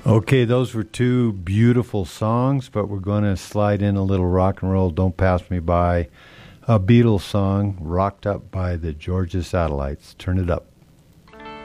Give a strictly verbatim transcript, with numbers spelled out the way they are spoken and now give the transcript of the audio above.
Okay, those were two beautiful songs, but we're going to slide in a little rock and roll. Don't Pass Me By, a Beatles song rocked up by the Georgia Satellites. Turn it up.